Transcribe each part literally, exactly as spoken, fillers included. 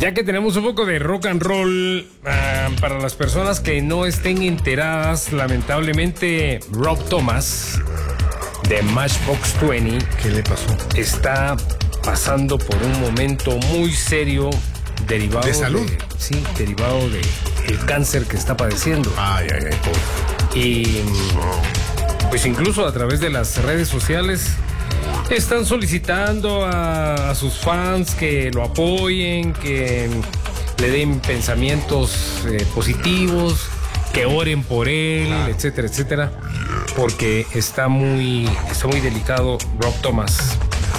Ya que tenemos un poco de rock and roll, uh, para las personas que no estén enteradas, lamentablemente Rob Thomas de Matchbox veinte, ¿qué le pasó? Está pasando por un momento muy serio derivado de salud. De, sí, derivado de el cáncer que está padeciendo. Ay, ay, ay. Por... Y pues incluso a través de las redes sociales están solicitando a, a sus fans que lo apoyen, que le den pensamientos eh, positivos, que oren por él, claro, etcétera, etcétera, porque está muy, está muy delicado Rob Thomas,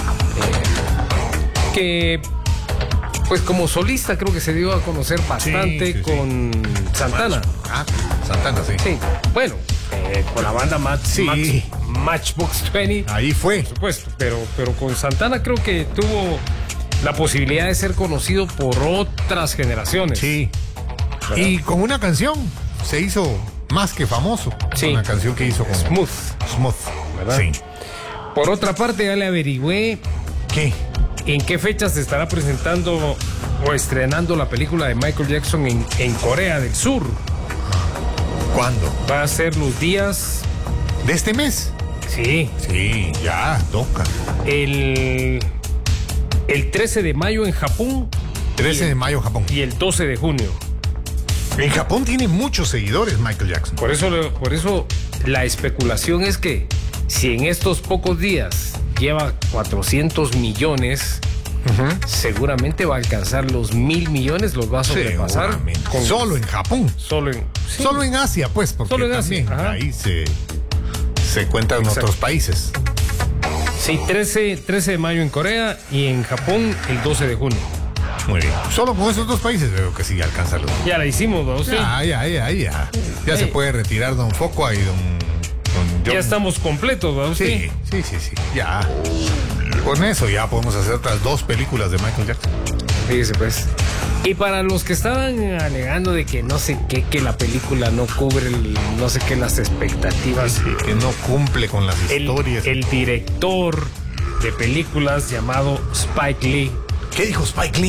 eh, que pues como solista creo que se dio a conocer bastante, sí, sí, con sí. Santana. Ah, Santana, sí. Sí, bueno, eh, con la banda Match, sí. Match, Matchbox veinte. Ahí fue. Por supuesto, pero, pero con Santana creo que tuvo la posibilidad de ser conocido por otras generaciones. Sí. ¿Verdad? Y con una canción se hizo más que famoso. Sí. Una canción que hizo con Smooth. Smooth, ¿verdad? Sí. Por otra parte, ya le averigüé. ¿Qué? ¿En qué fecha se estará presentando o estrenando la película de Michael Jackson en, en Corea del Sur? ¿Cuándo? Va a ser los días... ¿de este mes? Sí. Sí, ya, toca. El, el trece de mayo en Japón. trece de mayo en Japón. Y el doce de junio. En Japón tiene muchos seguidores Michael Jackson. Por eso, por eso la especulación es que si en estos pocos días lleva cuatrocientos millones, uh-huh, seguramente va a alcanzar los mil millones, los va a sobrepasar. Con... Solo en Japón. Solo en, sí. Solo en Asia, pues, porque Solo en también Asia. ahí se, se cuentan en otros países. Sí, trece, trece de mayo en Corea y en Japón el doce de junio. Muy bien. Solo con esos dos países veo que sí alcanza los... Ya la hicimos, ¿no? Sí. Ya, ya, ya, ya. Ya hey. Se puede retirar don Focua y don... don ya estamos completos, ¿no? Sí, sí, sí, sí. Ya. Con eso ya podemos hacer otras dos películas de Michael Jackson. Fíjese, pues. Y para los que estaban alegando de que no sé qué, que la película no cubre el, no sé qué, las expectativas. Sí, que no cumple con las el, historias. El director de películas llamado Spike Lee. ¿Qué dijo Spike Lee?